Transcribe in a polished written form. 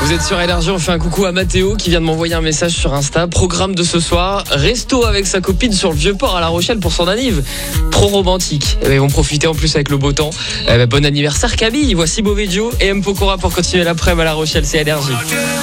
Vous êtes sur Énergie, on fait un coucou à Mathéo qui vient de m'envoyer un message sur Insta. Programme de ce soir, resto avec sa copine sur le Vieux-Port à La Rochelle pour son anniv. Trop romantique. Et ils vont profiter en plus avec le beau temps. Bon anniversaire Camille, voici Boveggio et M. Pokora pour continuer l'après-midi à La Rochelle, c'est Énergie.